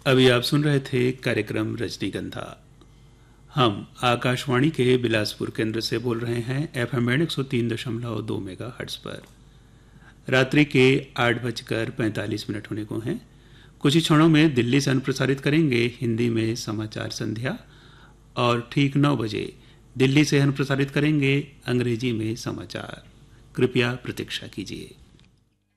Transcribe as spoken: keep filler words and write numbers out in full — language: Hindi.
अभी आप सुन रहे थे कार्यक्रम रजनीगंधा। हम आकाशवाणी के बिलासपुर केंद्र से बोल रहे हैं एफएम बैंड एक सौ तीन दशमलव दो मेगा हर्ट्ज पर। रात्रि के आठ बजकर पैंतालीस मिनट होने को हैं। कुछ ही क्षणों में दिल्ली से अनुप्रसारित करेंगे हिंदी में समाचार संध्या और ठीक नौ बजे दिल्ली से अनुप्रसारित करेंगे अंग्रेजी में समाचार। कृपया प्रतीक्षा कीजिए।